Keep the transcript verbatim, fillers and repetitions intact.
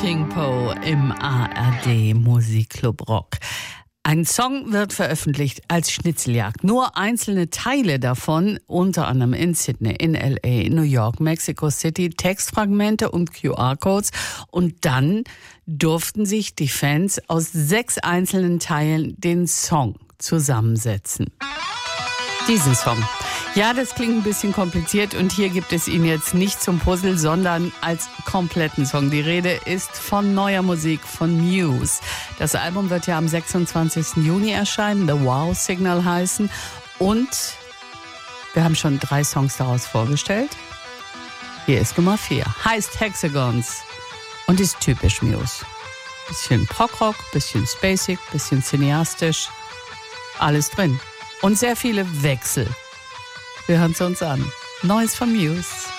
King Poe im A R D Musikclub Rock. Ein Song wird veröffentlicht als Schnitzeljagd. Nur einzelne Teile davon, unter anderem in Sydney, in L A, in New York, Mexico City, Textfragmente und Q R-Codes. Und dann durften sich die Fans aus sechs einzelnen Teilen den Song zusammensetzen. Diesen Song. Ja, das klingt ein bisschen kompliziert und hier gibt es ihn jetzt nicht zum Puzzle, sondern als kompletten Song. Die Rede ist von neuer Musik von Muse. Das Album wird ja am sechsundzwanzigsten Juni erscheinen, The Wow Signal heißen. Und wir haben schon drei Songs daraus vorgestellt. Hier ist Nummer vier, heißt Hexagons und ist typisch Muse. Bisschen Prog-Rock, bisschen spacig, bisschen cineastisch, alles drin. Und sehr viele Wechsel. Wir hören es uns an. Neues von Muse.